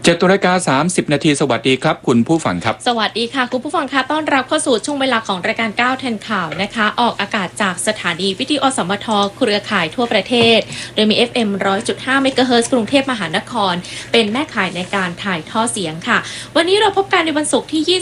7:30 นาทีสวัสดีครับคุณผู้ฟังครับสวัสดีค่ะคุณผู้ฟังคะต้อนรับเข้าสู่ช่วงเวลาของรายการ9ทันข่าวนะคะออกอากาศจากสถานีวิทยุอสมทเครือข่ายทั่วประเทศโดยมี FM 100.5 เมกะเฮิรตซ์กรุงเทพมหานครเป็นแม่ข่ายในการถ่ายทอดเสียงค่ะวันนี้เราพบกันในวันศุกร์ที่